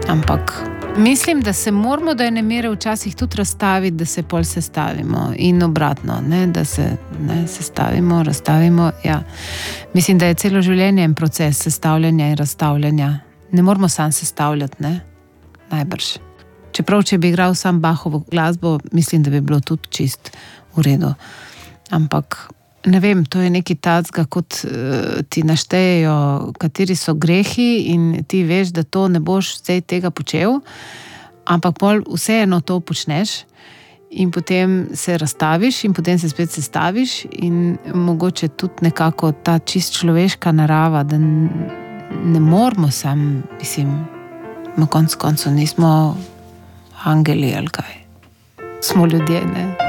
Ampak mislim, da se moramo do ene mere včasih tudi razstaviti, da se pol sestavimo in obratno, ne? Da se sestavimo, razstavimo. Ja. Mislim, da je celo življenje en proces sestavljanja in razstavljanja. Ne moramo sam sestavljati, ne? Najbrž. Čeprav, če bi igral sam Bachovo glasbo, mislim, da bi bilo tudi čist v redu. Ampak ne vem, to je nekaj tacga, kot ti naštejejo, kateri so grehi in ti veš, da to ne boš vse tega počel, ampak pol vseeno to počneš in potem se razstaviš in potem se spet sestaviš in mogoče tudi nekako ta čist človeška narava, da ne moramo sam, mislim, na koncu nismo angeli ali kaj. Smo ljudje, ne?